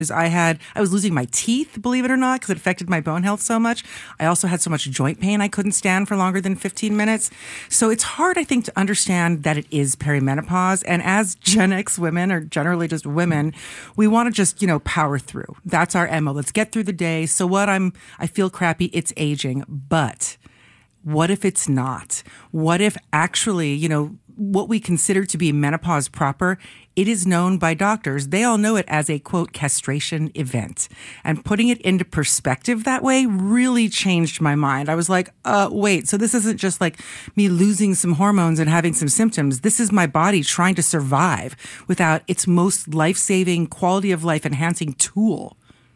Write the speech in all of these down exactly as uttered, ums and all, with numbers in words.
I had, I was losing my teeth, believe it or not, because it affected my bone health so much. I also had so much joint pain I couldn't stand for longer than fifteen minutes. So it's hard, I think, to understand that it is perimenopause. And as Gen X women, or generally just women, we want to just, you know, power through. That's our M O. Let's get through the day. So what I'm, I feel crappy, it's aging. But what if it's not? What if actually, you know, what we consider to be menopause proper, it is known by doctors. They all know it as a, quote, castration event. And putting it into perspective that way really changed my mind. I was like, uh, wait, so this isn't just like me losing some hormones and having some symptoms. This is my body trying to survive without its most life-saving, quality of life enhancing tool.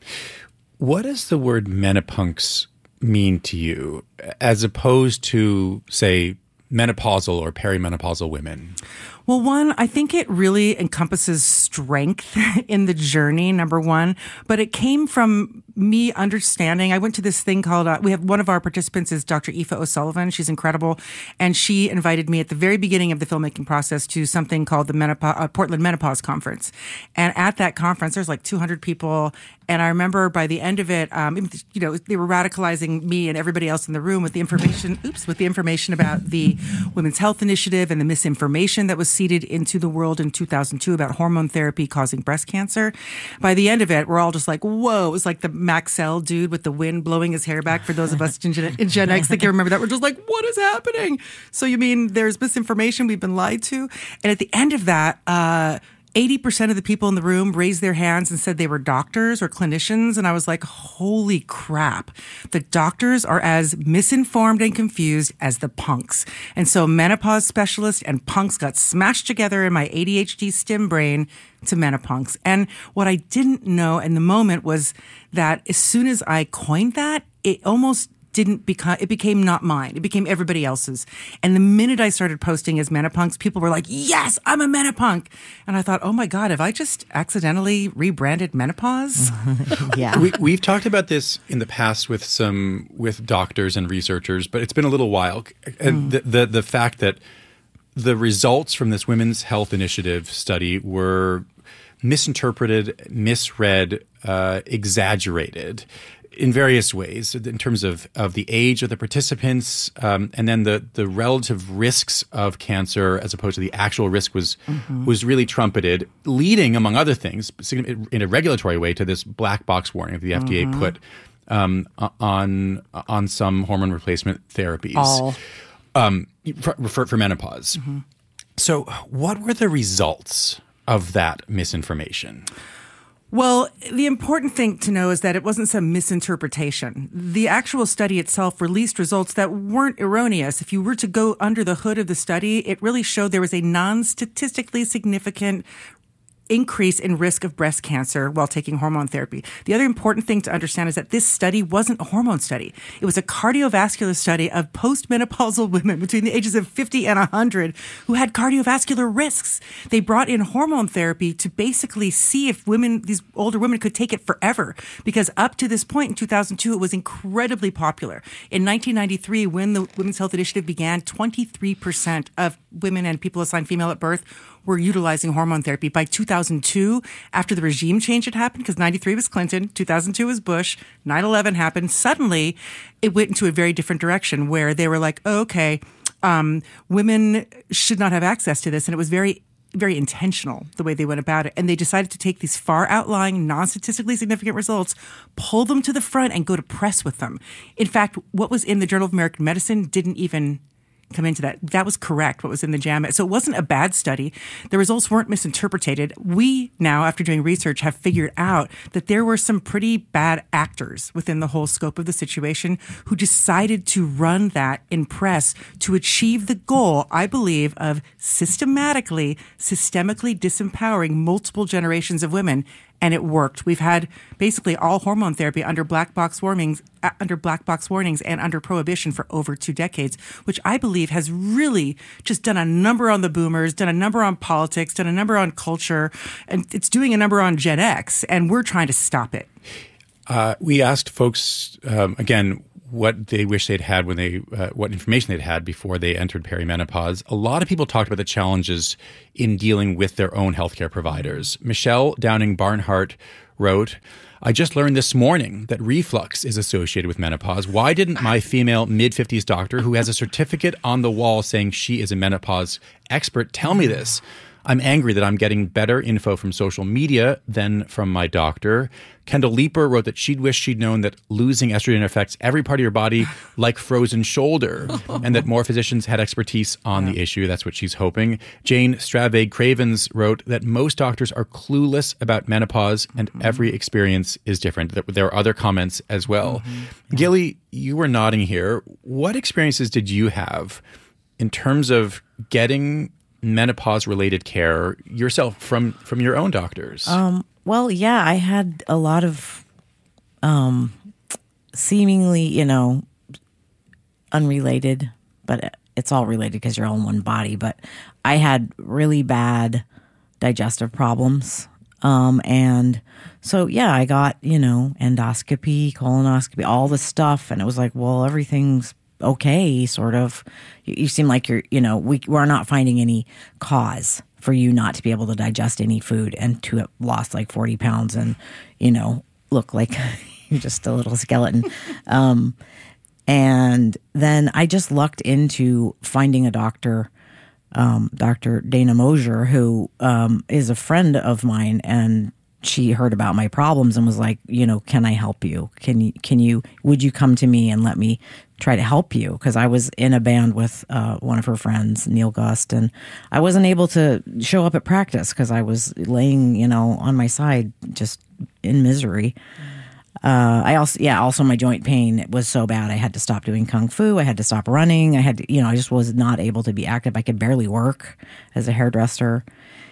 What does the word menopause mean to you as opposed to, say, menopausal or perimenopausal women? Well, one, I think it really encompasses strength in the journey, number one. But it came from me understanding. I went to this thing called, uh, we have one of our participants is Doctor Aoife O'Sullivan. She's incredible. And she invited me at the very beginning of the filmmaking process to something called the Menopause, uh, Portland Menopause Conference. And at that conference, there's like two hundred people. And I remember by the end of it, um, you know, they were radicalizing me and everybody else in the room with the information, oops, with the information about the Women's Health Initiative and the misinformation that was seeded into the world in two thousand two about hormone therapy causing breast cancer. By the end of it, we're all just like, whoa, it was like the Maxell dude with the wind blowing his hair back. For those of us in Gen, in Gen X that can remember that, we're just like, what is happening? So you mean there's misinformation, we've been lied to? And at the end of that, uh, eighty percent of the people in the room raised their hands and said they were doctors or clinicians. And I was like, holy crap. The doctors are as misinformed and confused as the punks. And so menopause specialists and punks got smashed together in my A D H D stim brain to menopause. And what I didn't know in the moment was that as soon as I coined that, it almost didn't become, it became not mine. It became everybody else's. And the minute I started posting as menopunk, people were like, yes, I'm a menopunk. And I thought, oh my God, have I just accidentally rebranded menopause? Yeah. we, we've talked about this in the past with some, with doctors and researchers, but it's been a little while. And mm. the, the, the fact that the results from this Women's Health Initiative study were misinterpreted, misread, uh, exaggerated in various ways in terms of, of the age of the participants, um, and then the, the relative risks of cancer as opposed to the actual risk was mm-hmm. was really trumpeted, leading, among other things, in a regulatory way to this black box warning that the F D A mm-hmm. put um, on on some hormone replacement therapies All. Um, for, for, for menopause. Mm-hmm. So what were the results of that misinformation? Well, the important thing to know is that it wasn't some misinterpretation. The actual study itself released results that weren't erroneous. If you were to go under the hood of the study, it really showed there was a non-statistically significant increase in risk of breast cancer while taking hormone therapy. The other important thing to understand is that this study wasn't a hormone study. It was a cardiovascular study of postmenopausal women between the ages of fifty and one hundred who had cardiovascular risks. They brought in hormone therapy to basically see if women, these older women, could take it forever. Because up to this point in two thousand two, it was incredibly popular. In nineteen ninety-three, when the Women's Health Initiative began, twenty-three percent of women and people assigned female at birth were utilizing hormone therapy. By two thousand two, after the regime change had happened, because ninety-three was Clinton, two thousand two was Bush, nine eleven happened, suddenly it went into a very different direction where they were like, oh, okay, um, women should not have access to this. And it was very very intentional the way they went about it. And they decided to take these far outlying, non-statistically significant results, pull them to the front and go to press with them. In fact, what was in the Journal of American Medicine didn't even come into that. That was correct, what was in the JAMA. So it wasn't a bad study. The results weren't misinterpreted. We now, after doing research, have figured out that there were some pretty bad actors within the whole scope of the situation who decided to run that in press to achieve the goal, I believe, of systematically, systemically disempowering multiple generations of women. And it worked. We've had basically all hormone therapy under black box warnings, uh, under black box warnings and under prohibition for over two decades, which I believe has really just done a number on the boomers, done a number on politics, done a number on culture, and it's doing a number on Gen X, and we're trying to stop it. Uh, we asked folks, um, again, what they wish they'd had when they, uh, what information they'd had before they entered perimenopause. A lot of people talked about the challenges in dealing with their own healthcare providers. Michelle Downing Barnhart wrote, I just learned this morning that reflux is associated with menopause. Why didn't my female mid-fifties doctor, who has a certificate on the wall saying she is a menopause expert, tell me this? I'm angry that I'm getting better info from social media than from my doctor. Kendall Leeper wrote that she'd wish she'd known that losing estrogen affects every part of your body like frozen shoulder, and that more physicians had expertise on yeah. the issue. That's what she's hoping. Jane Stravade Cravens wrote that most doctors are clueless about menopause and mm-hmm. every experience is different. There are other comments as well. Mm-hmm. Yeah. Gilly, you were nodding here. What experiences did you have in terms of getting menopause-related care yourself from from your own doctors? Um, well, yeah, I had a lot of um, seemingly, you know, unrelated, but it's all related because you're all in one body. But I had really bad digestive problems. Um, and so, yeah, I got, you know, endoscopy, colonoscopy, all the stuff. And it was like, well, everything's okay, sort of. You, you seem like you're, you know, we, we're not finding any cause for you not to be able to digest any food and to have lost like forty pounds and, you know, look like you're just a little skeleton. um, and then I just lucked into finding a doctor, um, Doctor Dana Mosier, who um, is a friend of mine, and she heard about my problems and was like, you know, can I help you? Can you, can you, would you come to me and let me try to help you? Because I was in a band with uh, one of her friends, Neil Gust, and I wasn't able to show up at practice because I was laying, you know, on my side just in misery. Uh, I also, yeah, also my joint pain was so bad. I had to stop doing Kung Fu. I had to stop running. I had to, you know, I just was not able to be active. I could barely work as a hairdresser.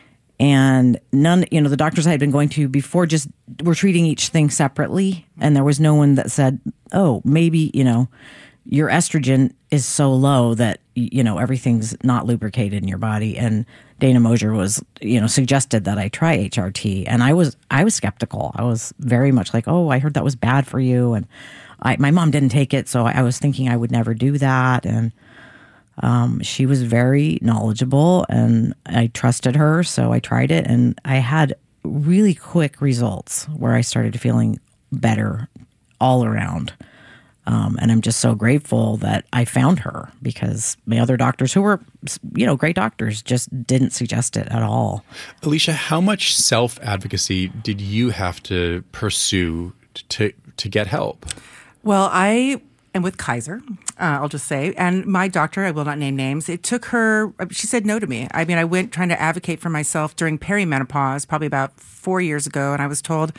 And none, you know, the doctors I had been going to before just were treating each thing separately. And there was no one that said, oh, maybe, you know, your estrogen is so low that, you know, everything's not lubricated in your body. And Dana Mosier was, you know, suggested that I try H R T. And I was, I was skeptical. I was very much like, oh, I heard that was bad for you. And I, my mom didn't take it. So I was thinking I would never do that. And Um, she was very knowledgeable and I trusted her. So I tried it and I had really quick results where I started feeling better all around. Um, and I'm just so grateful that I found her because my other doctors who were, you know, great doctors just didn't suggest it at all. Alicia, how much self-advocacy did you have to pursue to, to get help? Well, I... And with Kaiser, uh, I'll just say, and my doctor, I will not name names, it took her, she said no to me. I mean, I went trying to advocate for myself during perimenopause, probably about four years ago, and I was told,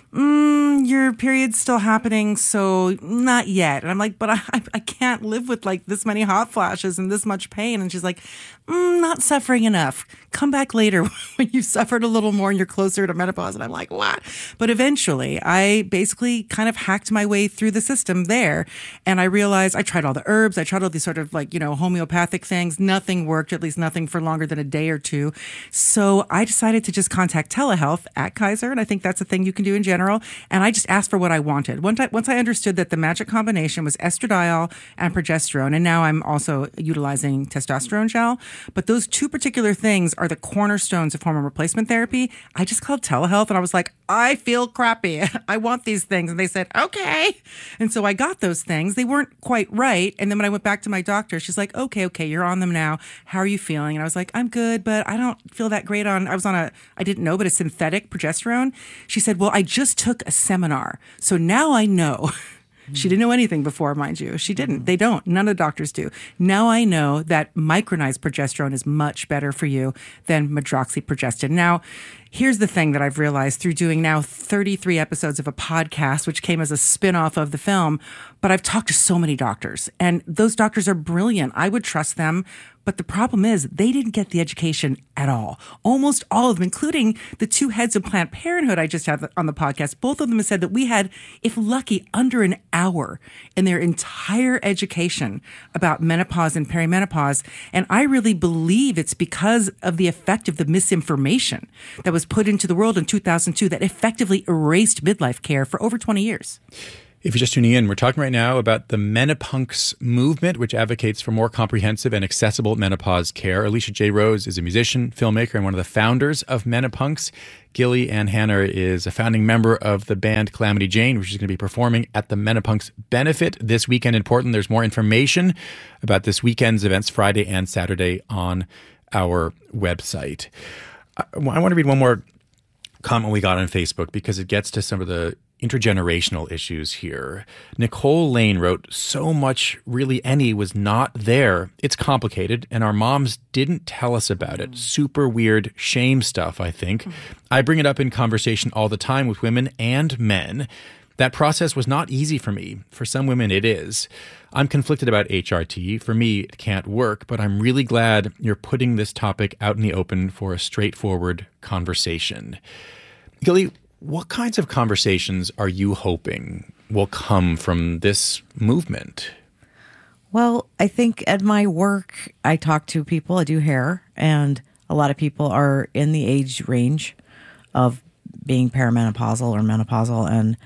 mm, your period's still happening, so not yet. And I'm like, but I, I can't live with like this many hot flashes and this much pain. And she's like, mm, not suffering enough. Come back later when you've suffered a little more and you're closer to menopause. And I'm like, what? But eventually, I basically kind of hacked my way through the system there. And I realized I tried all the herbs. I tried all these sort of like, you know, homeopathic things. Nothing worked, at least nothing for longer than a day or two. So I decided to just contact telehealth at Kaiser. And I think that's a thing you can do in general. And I just asked for what I wanted. One time, once I understood that the magic combination was estradiol and progesterone, and now I'm also utilizing testosterone gel. But those two particular things are the cornerstones of hormone replacement therapy. I just called telehealth and I was like, I feel crappy. I want these things. And they said, okay. And so I got those things. They weren't quite right. And then when I went back to my doctor, she's like, okay, okay, you're on them now. How are you feeling? And I was like, I'm good, but I don't feel that great on, I was on a, I didn't know, but a synthetic progesterone. She said, well, I just took a seminar. So now I know. She didn't know anything before, mind you. She didn't. They don't. None of the doctors do. Now I know that micronized progesterone is much better for you than medroxyprogestin. Now, here's the thing that I've realized through doing now thirty-three episodes of a podcast, which came as a spinoff of the film, but I've talked to so many doctors, and those doctors are brilliant. I would trust them. But the problem is they didn't get the education at all. Almost all of them, including the two heads of Planned Parenthood I just had on the podcast, both of them have said that we had, if lucky, under an hour in their entire education about menopause and perimenopause. And I really believe it's because of the effect of the misinformation that was put into the world in two thousand two that effectively erased midlife care for over twenty years. If you're just tuning in, we're talking right now about the Menopunks movement, which advocates for more comprehensive and accessible menopause care. Alicia J. Rose is a musician, filmmaker, and one of the founders of Menopunks. Gilly Ann Hanner is a founding member of the band Calamity Jane, which is going to be performing at the Menopunks Benefit this weekend in Portland. There's more information about this weekend's events Friday and Saturday on our website. I, I want to read one more comment we got on Facebook because it gets to some of the intergenerational issues here. Nicole Lane wrote, so much really any was not there. It's complicated, and our moms didn't tell us about it. Super weird shame stuff, I think. I bring it up in conversation all the time with women and men. That process was not easy for me. For some women, it is. I'm conflicted about H R T. For me, it can't work, but I'm really glad you're putting this topic out in the open for a straightforward conversation. Gilly, what kinds of conversations are you hoping will come from this movement? Well, I think at my work, I talk to people, I do hair, and a lot of people are in the age range of being perimenopausal or menopausal. And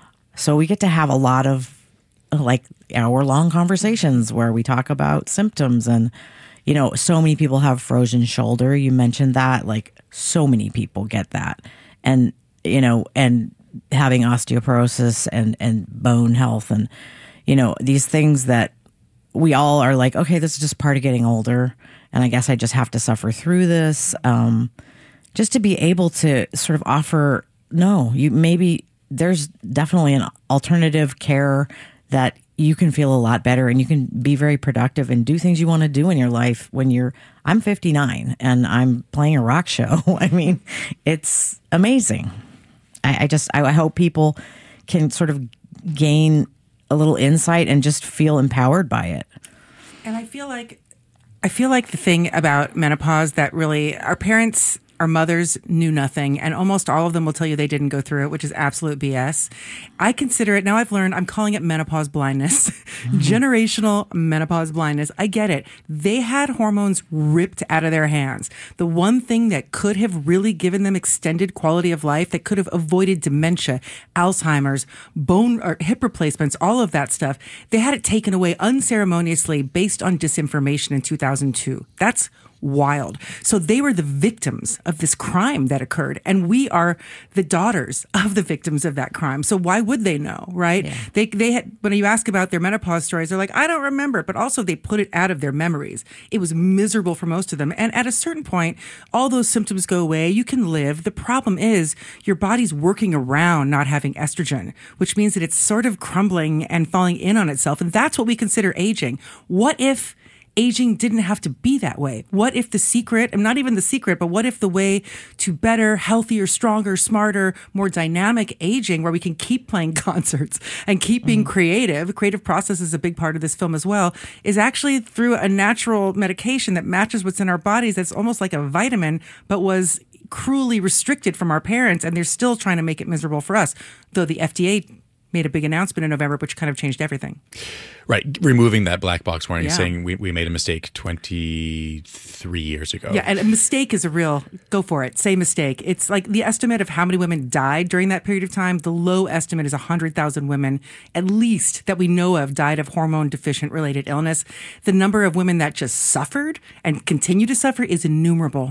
so we get to have a lot of like hour-long conversations where we talk about symptoms. And, you know, so many people have frozen shoulder. You mentioned that, like so many people get that. And you know, and having osteoporosis and, and bone health and, you know, these things that we all are like, okay, this is just part of getting older. And I guess I just have to suffer through this. Um, just to be able to sort of offer, no, you maybe there's definitely an alternative care that you can feel a lot better and you can be very productive and do things you want to do in your life when you're, I'm fifty-nine and I'm playing a rock show. I mean, it's amazing. I, I just, I hope people can sort of gain a little insight and just feel empowered by it. And I feel like, I feel like the thing about menopause that really our parents, our mothers knew nothing, and almost all of them will tell you they didn't go through it, which is absolute B S. I consider it, now I've learned, I'm calling it menopause blindness, mm-hmm. generational menopause blindness. I get it. They had hormones ripped out of their hands. The one thing that could have really given them extended quality of life, that could have avoided dementia, Alzheimer's, bone or hip replacements, all of that stuff, they had it taken away unceremoniously based on disinformation in two thousand two. That's wild. So they were the victims of this crime that occurred, and we are the daughters of the victims of that crime. So why would they know, right? Yeah. They they had, when you ask about their menopause stories, they're like, I don't remember, but also they put it out of their memories. It was miserable for most of them, and at a certain point, all those symptoms go away. You can live. The problem is your body's working around not having estrogen, which means that it's sort of crumbling and falling in on itself, and that's what we consider aging. What if aging didn't have to be that way? What if the secret, and not even the secret, but what if the way to better, healthier, stronger, smarter, more dynamic aging, where we can keep playing concerts and keep being mm-hmm. creative, creative process is a big part of this film as well, is actually through a natural medication that matches what's in our bodies, that's almost like a vitamin, but was cruelly restricted from our parents, and they're still trying to make it miserable for us, though the F D A made a big announcement in November, which kind of changed everything. Right. Removing that black box warning, yeah. saying we, we made a mistake twenty-three years ago. Yeah, and a mistake is a real, go for it, say mistake. It's like the estimate of how many women died during that period of time, the low estimate is one hundred thousand women, at least, that we know of, died of hormone-deficient related illness. The number of women that just suffered and continue to suffer is innumerable.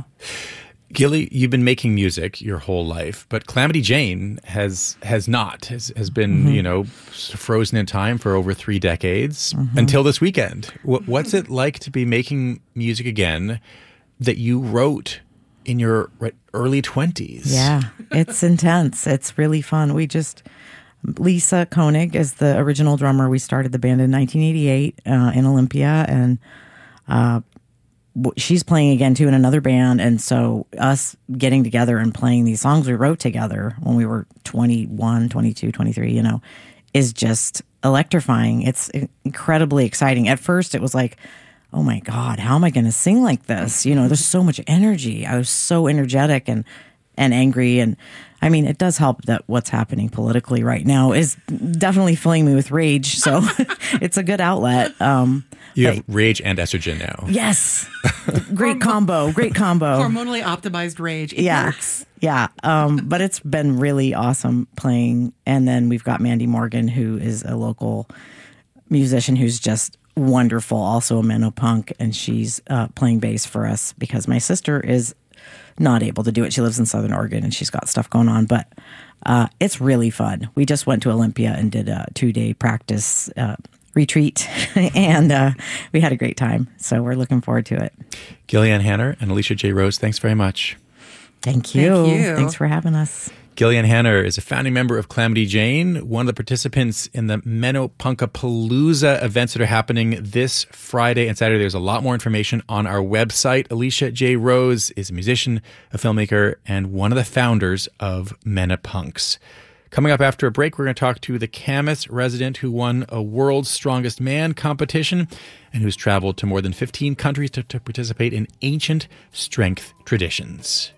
Gilly, you've been making music your whole life, but Calamity Jane has has not, has, has been, mm-hmm. you know, frozen in time for over three decades mm-hmm. until this weekend. W- what's it like to be making music again that you wrote in your early twenties? Yeah, it's intense. It's really fun. We just, Lisa Koenig is the original drummer. We started the band in nineteen eighty-eight uh, in Olympia, and uh she's playing again too in another band, and so us getting together and playing these songs we wrote together when we were twenty-one, twenty-two, twenty-three, you know, is just electrifying. It's incredibly exciting. At first it was like, oh my God, how am I going to sing like this? You know, there's so much energy. I was so energetic and and angry, and I mean, it does help that what's happening politically right now is definitely filling me with rage. So it's a good outlet. Um, you have rage and estrogen now. Yes. Great combo. Great combo. Hormonally optimized rage. It yeah. works. Yeah, um, but it's been really awesome playing. And then we've got Mandy Morgan, who is a local musician who's just wonderful, also a Menopunk, and she's uh, playing bass for us because my sister is not able to do it. She lives in Southern Oregon and she's got stuff going on, but uh, it's really fun. We just went to Olympia and did a two-day practice uh, retreat, and uh, we had a great time. So we're looking forward to it. Gillian Hanner and Alicia J. Rose, thanks very much. Thank you. Thank you. Thanks for having us. Gillian Hanner is a founding member of Calamity Jane, one of the participants in the Menopunkapalooza events that are happening this Friday and Saturday. There's a lot more information on our website. Alicia J. Rose is a musician, a filmmaker, and one of the founders of Menopunks. Coming up after a break, we're going to talk to the Camas resident who won a World's Strongest Man competition and who's traveled to more than fifteen countries to, to participate in ancient strength traditions.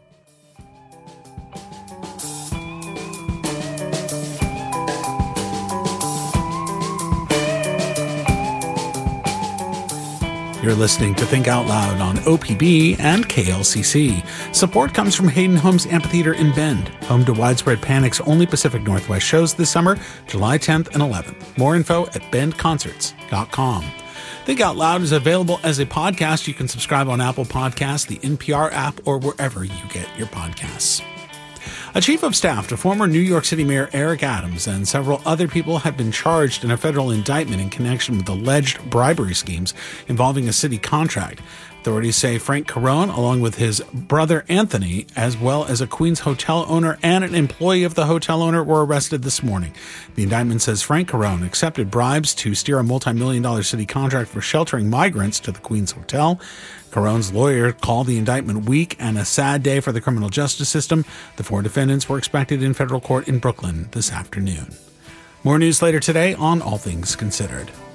You're listening to Think Out Loud on O P B and K L C C. Support comes from Hayden Homes Amphitheater in Bend, home to Widespread Panic's only Pacific Northwest shows this summer, July tenth and eleventh. More info at bend concerts dot com. Think Out Loud is available as a podcast. You can subscribe on Apple Podcasts, the N P R app, or wherever you get your podcasts. A chief of staff to former New York City Mayor Eric Adams and several other people have been charged in a federal indictment in connection with alleged bribery schemes involving a city contract. Authorities say Frank Carone, along with his brother Anthony, as well as a Queens hotel owner and an employee of the hotel owner, were arrested this morning. The indictment says Frank Carone accepted bribes to steer a multi-million dollar city contract for sheltering migrants to the Queens hotel. Carone's lawyer called the indictment weak and a sad day for the criminal justice system. The four defendants were expected in federal court in Brooklyn this afternoon. More news later today on All Things Considered.